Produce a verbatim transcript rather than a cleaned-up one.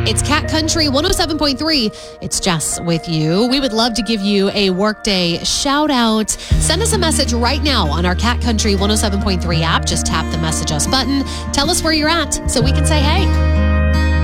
It's Cat Country one oh seven point three. It's Jess with you. We would love to give you a workday shout out. Send us a message right now on our Cat Country one oh seven point three app. Just tap the message us button. Tell us where you're at so we can say hey.